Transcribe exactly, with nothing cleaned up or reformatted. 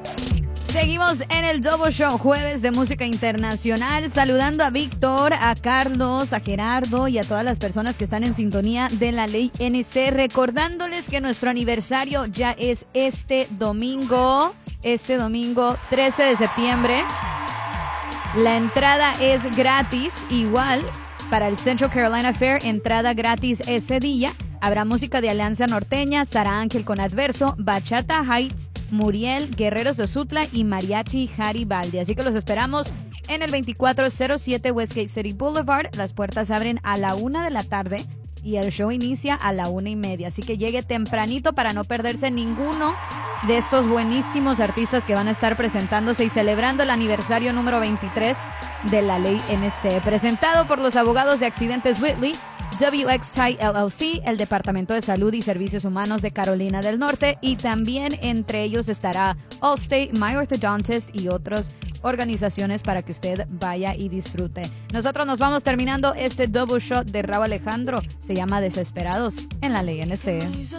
Seguimos en el Double Show, jueves de música internacional, saludando a Víctor, a Carlos, a Gerardo y a todas las personas que están en sintonía de la ley N C, recordándoles que nuestro aniversario ya es este domingo, este domingo trece de septiembre. La entrada es gratis, igual para el Central Carolina Fair, entrada gratis ese día. Habrá música de Alianza Norteña, Sara Ángel con Adverso, Bachata Heights, Muriel, Guerreros de Sutla y Mariachi Garibaldi. Así que los esperamos en el veinticuatro cero siete Westgate City Boulevard. Las puertas abren a la una de la tarde y el show inicia a la una y media. Así que llegue tempranito para no perderse ninguno de estos buenísimos artistas que van a estar presentándose y celebrando el aniversario número veintitrés de la ley N C. Presentado por los abogados de accidentes Whitley, W X T I L L C, el Departamento de Salud y Servicios Humanos de Carolina del Norte, y también entre ellos estará Allstate, My Orthodontist y otras organizaciones para que usted vaya y disfrute. Nosotros nos vamos terminando este double shot de Rauw Alejandro. Se llama Desesperados en la ley N C.